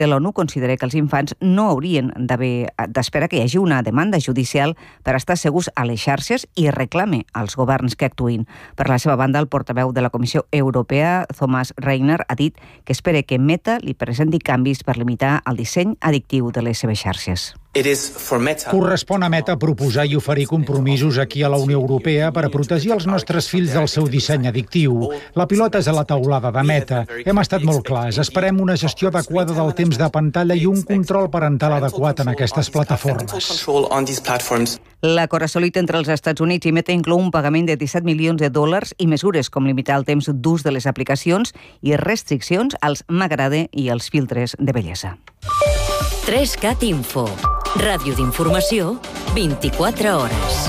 de l'ONU considera que els infants no haurien d'esperar que hi hagi una demanda judicial per estar segurs a les xarxes i reclame als governs que actuïn. Per la seva banda, el portaveu de la Comissió Europea, Thomas Reiner, ha dit que espera que Meta li presenti canvis per limitar el disseny addictiu de les seves xarxes. Correspon a Meta proposar i oferir compromisos aquí a la Unió Europea per a protegir els nostres fills del seu disseny addictiu. La pilota és a la taulada de Meta. Hem estat molt clars. Esperem una gestió adequada del temps de pantalla i un control parental adequat en aquestes plataformes. L'acord assolit entre els Estats Units i Meta inclou un pagament de $17 milions i mesures com limitar el temps d'ús de les aplicacions i restriccions als m'agrada i als filtres de bellesa. 3CAT Info. Ràdio d'informació, 24 hores.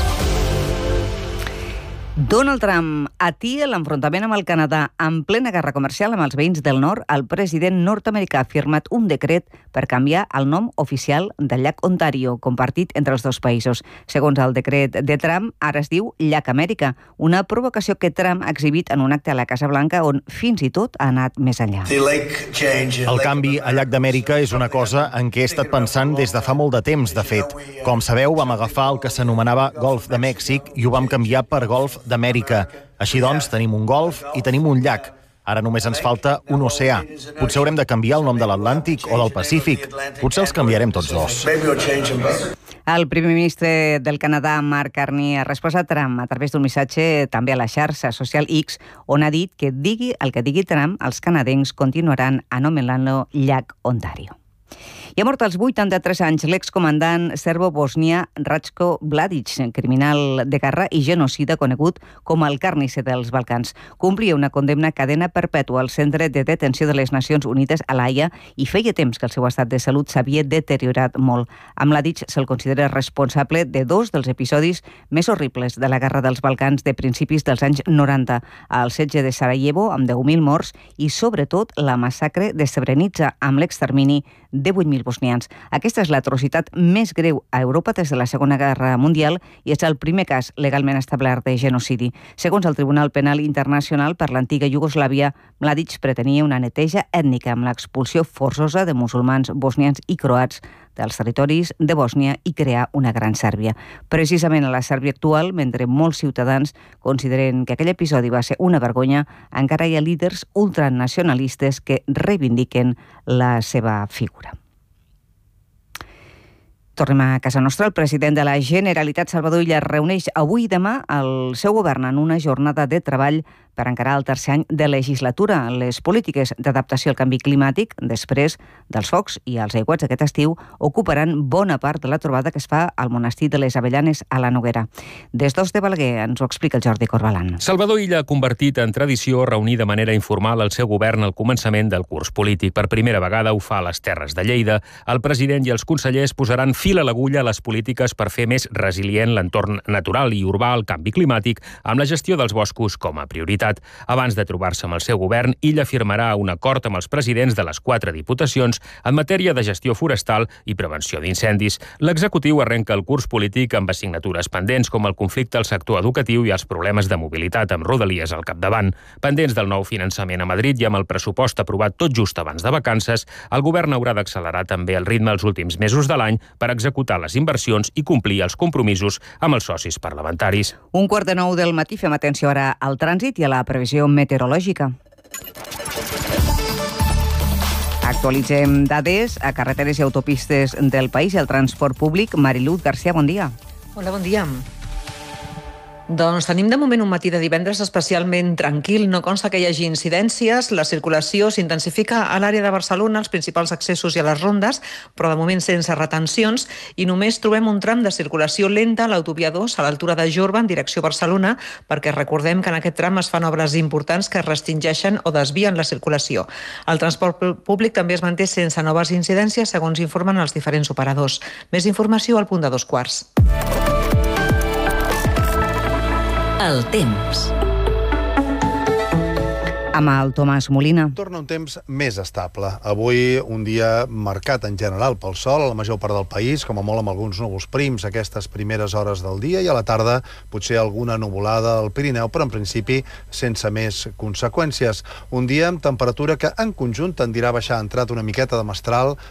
Donald Trump atia l'enfrontament amb el Canadà. En plena guerra comercial amb els veïns del nord, el president nord-americà ha firmat un decret per canviar el nom oficial del llac Ontario, compartit entre els dos països. Segons el decret de Trump, ara es diu Llac Amèrica, una provocació que Trump ha exhibit en un acte a la Casa Blanca on fins i tot ha anat més enllà. El canvi a Llac d'Amèrica és una cosa en què he estat pensant des de fa molt de temps, de fet. Com sabeu, vam agafar el que s'anomenava Golf de Mèxic i ho vam canviar per Golf d'Amèrica. Així doncs, tenim un golf i tenim un llac. Ara només ens falta un oceà. Potser haurem de canviar el nom de l'Atlàntic o del Pacífic. Potser els canviarem tots dos. El primer ministre del Canadà, Mark Carney, ha respost a Trump a través d'un missatge també a la xarxa social X, on ha dit que digui el que digui Trump, els canadencs continuaran anomenant-lo llac Ontario. I ha mort als 83 anys l'excomandant serbo-bosnià Ratko Mladic, criminal de guerra i genocida conegut com el Carnisser dels Balcans. Complia una condemna a cadena perpètua al Centre de Detenció de les Nacions Unides a l'Haia i feia temps que el seu estat de salut s'havia deteriorat molt. A Mladic se'l considera responsable de dos dels episodis més horribles de la Guerra dels Balcans de principis dels anys 90, el setge de Sarajevo amb 10.000 morts i, sobretot, la massacre de Srebrenica amb l'extermini de 8.000 bosnians. Aquesta és l'atrocitat més greu a Europa des de la Segona Guerra Mundial i és el primer cas legalment establert de genocidi. Segons el Tribunal Penal Internacional per l'antiga Iugoslàvia, Mladic pretenia una neteja ètnica amb l'expulsió forçosa de musulmans bosnians i croats dels territoris de Bòsnia i crear una gran Sèrbia. Precisament a la Sèrbia actual, mentre molts ciutadans consideren que aquell episodi va ser una vergonya, encara hi ha líders ultranacionalistes que reivindiquen la seva figura. Tornem a casa nostra. El president de la Generalitat, Salvador Illa, reuneix avui i demà el seu govern en una jornada de treball per encarar el tercer any de legislatura. Les polítiques d'adaptació al canvi climàtic, després dels focs i els aiguats d'aquest estiu, ocuparan bona part de la trobada que es fa al monestir de les Avellanes a la Noguera. Des d'Os de Balaguer ens ho explica el Jordi Corbalan. Salvador Illa ha convertit en tradició reunir de manera informal el seu govern al començament del curs polític. Per primera vegada ho fa a les Terres de Lleida. El president i els consellers posaran fil a l'agulla a les polítiques per fer més resilient l'entorn natural i urbà al canvi climàtic amb la gestió dels boscos com a prioritat. Abans de trobar-se amb el seu govern, Illa firmarà un acord amb els presidents de les 4 diputacions en matèria de gestió forestal i prevenció d'incendis. L'executiu arrenca el curs polític amb assignatures pendents com el conflicte al sector educatiu i els problemes de mobilitat amb Rodalies al capdavant. Pendents del nou finançament a Madrid i amb el pressupost aprovat tot just abans de vacances, el govern haurà d'accelerar també el ritme els últims mesos de l'any per executar les inversions i complir els compromisos amb els socis parlamentaris. 8:45 del matí, fem atenció ara al trànsit i a la previsió meteorològica. Actualitzem dades a carreteres i autopistes del país i el transport públic. Mariluz García, bon dia. Hola, bon dia. Doncs tenim de moment un matí de divendres especialment tranquil. No consta que hi hagi incidències. La circulació s'intensifica a l'àrea de Barcelona, als principals accessos i a les rondes, però de moment sense retencions, i només trobem un tram de circulació lenta a l'autovia 2 a l'altura de Jorba en direcció a Barcelona, perquè recordem que en aquest tram es fan obres importants que restringeixen o desvien la circulació. El transport públic també es manté sense noves incidències, segons informen els diferents operadors. Més informació al punt de 2:15. El temps. Amb el Tomàs Molina. Torna un temps més estable. Avui un dia marcat en general pel sol a la major part del país, com a molt amb alguns núvols prims aquestes primeres hores del dia, i a la tarda potser alguna nuvolada al Pirineu, però en principi sense més conseqüències. Un dia amb temperatura que en conjunt tendirà a baixar, ha entrat una miqueta de mestral